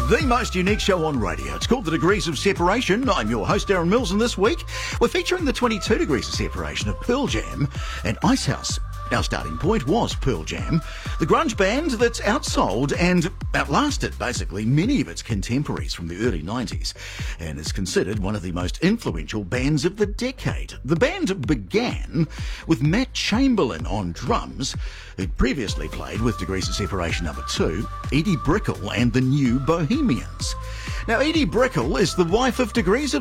The most unique show on radio. It's called The Degrees of Separation. I'm your host, Darren Mills, and this week we're featuring the 22 degrees of separation of Pearl Jam and Icehouse. Our starting point was Pearl Jam, the grunge band that's outsold and outlasted basically many of its contemporaries from the early 90s and is considered one of the most influential bands of the decade. The band began with Matt Chamberlain on drums, who'd previously played with Degrees of Separation number 2, Edie Brickell and the New Bohemians. Now, Edie Brickell is the wife of Degrees of